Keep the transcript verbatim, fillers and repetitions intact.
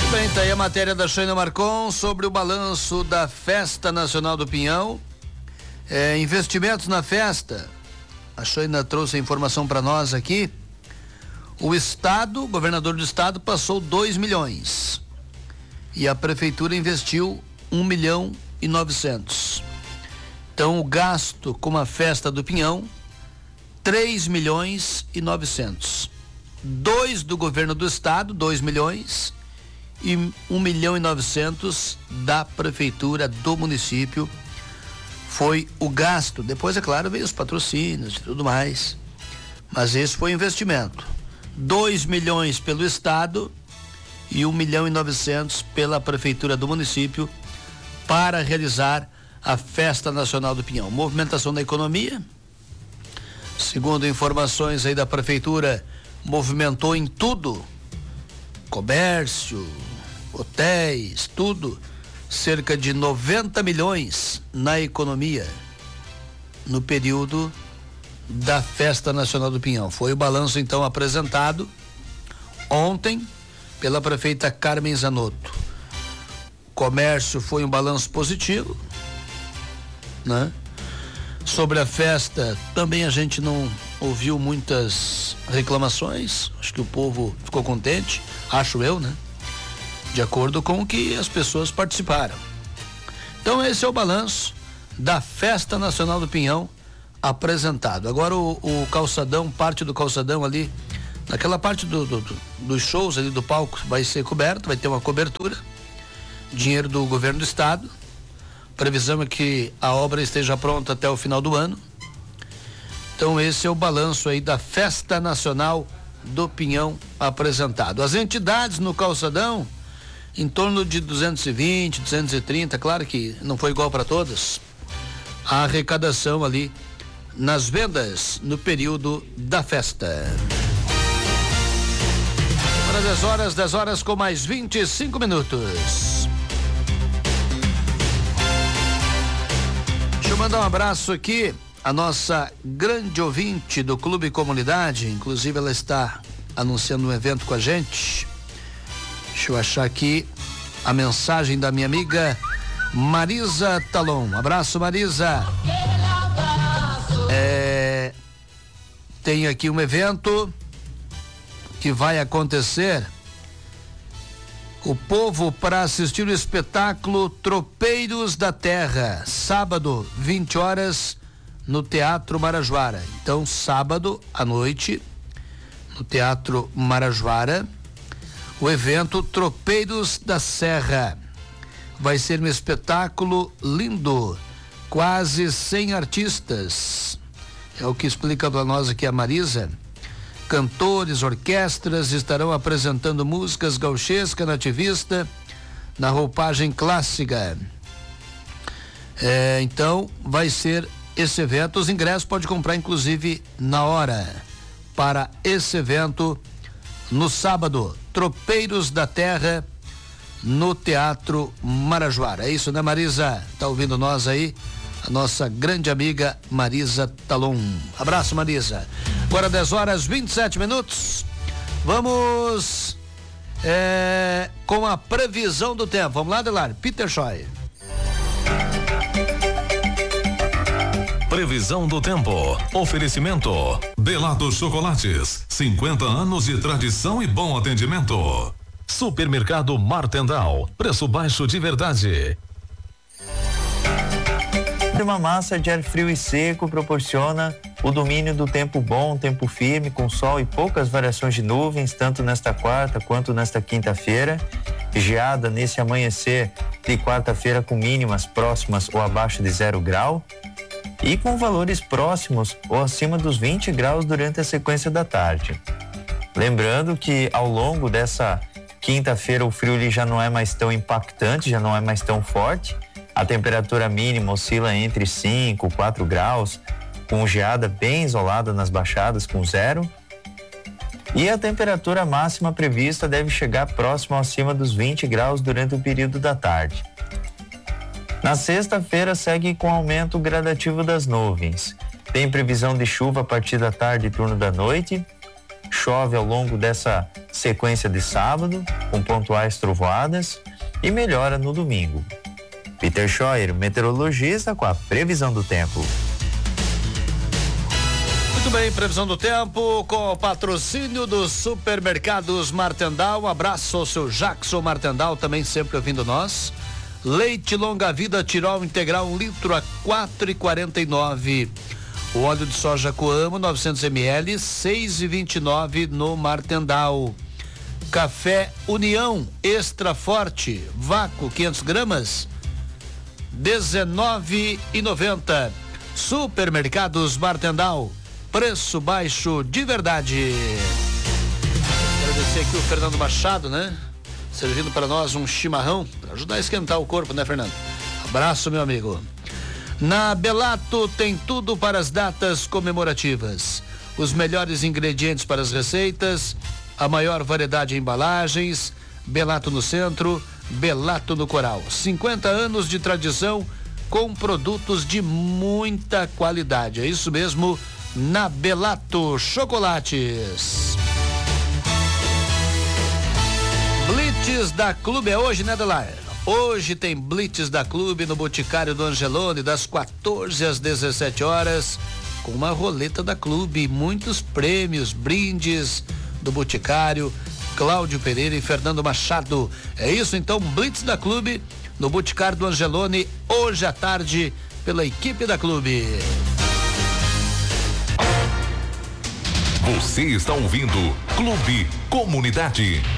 Bem, tá aí a matéria da Sheila Marcon sobre o balanço da Festa Nacional do Pinhão. É, investimentos na festa. A Sheila trouxe a informação para nós aqui. O estado, o governador do estado passou dois milhões e a prefeitura investiu um milhão e novecentos. Então o gasto com a Festa do Pinhão, três milhões e novecentos. Dois do governo do estado, dois milhões e um milhão e novecentos da prefeitura do município foi o gasto. Depois, é claro, veio os patrocínios e tudo mais, mas esse foi o investimento. Dois milhões pelo estado e um milhão e novecentos pela prefeitura do município para realizar a Festa Nacional do Pinhão. Movimentação da economia, segundo informações aí da prefeitura, movimentou em tudo, comércio, hotéis, tudo, cerca de noventa milhões na economia no período da Festa Nacional do Pinhão. Foi o balanço então apresentado ontem pela prefeita Carmen Zanotto. Comércio foi um balanço positivo, né? Sobre a festa também a gente não ouviu muitas reclamações, acho que o povo ficou contente, acho eu, né? De acordo com o que as pessoas participaram. Então esse é o balanço da Festa Nacional do Pinhão apresentado. Agora o, o calçadão, parte do calçadão ali, naquela parte do, do, do, dos shows ali do palco vai ser coberto, vai ter uma cobertura, dinheiro do governo do estado. Previsão é que a obra esteja pronta até o final do ano. Então esse é o balanço aí da Festa Nacional do Pinhão apresentado. As entidades no calçadão, em torno de duzentos e vinte, duzentos e trinta, claro que não foi igual para todas. A arrecadação ali nas vendas no período da festa. Agora dez horas, dez horas com mais vinte e cinco minutos. Deixa eu mandar um abraço aqui a nossa grande ouvinte do Clube Comunidade, inclusive ela está anunciando um evento com a gente. Deixa eu achar aqui a mensagem da minha amiga Marisa Talon. Abraço, Marisa. É, tem aqui um evento que vai acontecer. O povo para assistir o espetáculo Tropeiros da Terra, sábado, vinte horas, no Teatro Marajoara. Então, sábado à noite, no Teatro Marajoara, o evento Tropeiros da Serra. Vai ser um espetáculo lindo, quase cem artistas. É o que explica para nós aqui a Marisa. Cantores, orquestras estarão apresentando músicas gauchesca, nativista, na roupagem clássica. É, então, vai ser esse evento. Os ingressos pode comprar, inclusive, na hora, para esse evento, no sábado, Tropeiros da Terra, no Teatro Marajoara. É isso, né, Marisa? Tá ouvindo nós aí? A nossa grande amiga Marisa Talon. Abraço, Marisa. Agora dez horas e vinte e sete minutos. Vamos é, com a previsão do tempo. Vamos lá, Delar. Peter Schoy. Previsão do tempo. Oferecimento Delado Chocolates, cinquenta anos de tradição e bom atendimento. Supermercado Martendal, preço baixo de verdade. Uma massa de ar frio e seco proporciona o domínio do tempo bom, tempo firme, com sol e poucas variações de nuvens, tanto nesta quarta quanto nesta quinta-feira. Geada nesse amanhecer de quarta-feira com mínimas próximas ou abaixo de zero grau e com valores próximos ou acima dos vinte graus durante a sequência da tarde. Lembrando que ao longo dessa quinta-feira o frio ele já não é mais tão impactante, já não é mais tão forte. A temperatura mínima oscila entre cinco e quatro graus, com geada bem isolada nas baixadas com zero. E a temperatura máxima prevista deve chegar próximo acima dos vinte graus durante o período da tarde. Na sexta-feira segue com aumento gradativo das nuvens. Tem previsão de chuva a partir da tarde e turno da noite. Chuva chove ao longo dessa sequência de sábado, com pontuais trovoadas, e melhora no domingo. Peter Scheuer, meteorologista, com a previsão do tempo. Muito bem, previsão do tempo com o patrocínio dos supermercados Martendal. Um abraço ao seu Jackson Martendal, também sempre ouvindo nós. Leite longa vida Tirol integral um litro a quatro e quarenta e nove. O óleo de soja Coamo novecentos mililitros, seis e vinte e nove no Martendal. Café União Extra Forte vácuo quinhentos gramas, dezenove e noventa. Supermercados Martendal, preço baixo de verdade. Agradecer aqui o Fernando Machado, né? Servindo para nós um chimarrão para ajudar a esquentar o corpo, né, Fernando? Abraço, meu amigo. Na Belato tem tudo para as datas comemorativas. Os melhores ingredientes para as receitas, a maior variedade de embalagens. Belato no centro, Belato no Coral. cinquenta anos de tradição com produtos de muita qualidade. É isso mesmo, na Belato Chocolates. Blitz da Clube é hoje, né, Delair? Hoje tem Blitz da Clube no Boticário do Angelone, das quatorze às dezessete horas, com uma roleta da Clube, muitos prêmios, brindes do Boticário, Cláudio Pereira e Fernando Machado. É isso então, Blitz da Clube no Boticário do Angelone, hoje à tarde, pela equipe da Clube. Você está ouvindo Clube Comunidade.